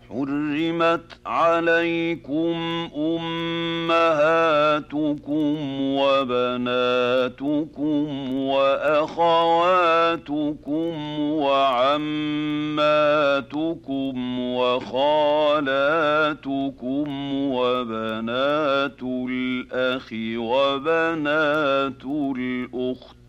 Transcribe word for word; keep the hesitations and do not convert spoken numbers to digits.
حرمت عليكم أمهاتكم وبناتكم وأخواتكم وعماتكم وخالاتكم وبنات الأخ وبنات الأخت